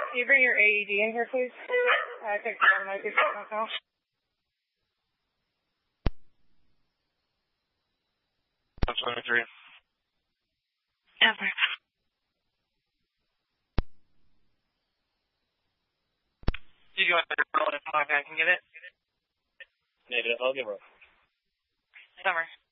Can you bring your AED in here, please? I think I might be now. That's 23. Over. You go ahead and roll it if I can get it. Negative, I'll give her. Summer.